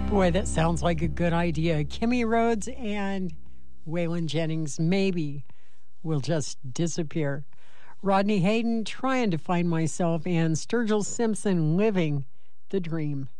Boy, that sounds like a good idea. Kimmy Rhodes and Waylon Jennings maybe will just disappear. Rodney Hayden, Trying to Find Myself, and Sturgill Simpson, Living the Dream.